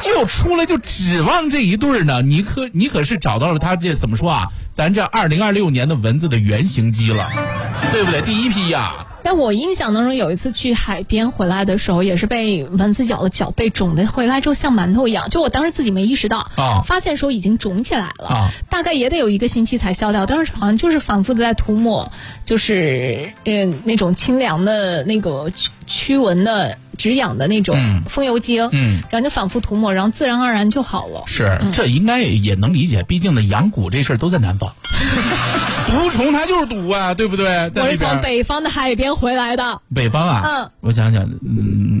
就出来就指望这一对呢？你可是找到了他这怎么说啊？咱这2026年的蚊子的原型机了，对不对？第一批呀。 但我印象当中有一次去海边回来的时候，也是被蚊子咬了脚，被肿的回来之后像馒头一样，就我当时自己没意识到，发现说已经肿起来了，大概也得有1个星期才消掉。当时好像就是反复的在涂抹，就是那种清凉的那个驱蚊的止痒的那种风油精，然后就反复涂抹，然后自然而然就好了。 是，这应该也能理解，毕竟呢养蛊这事儿都在南方。毒虫它就是毒啊，对不对？ 我是从北方的海边回来的。 北方啊，我想想，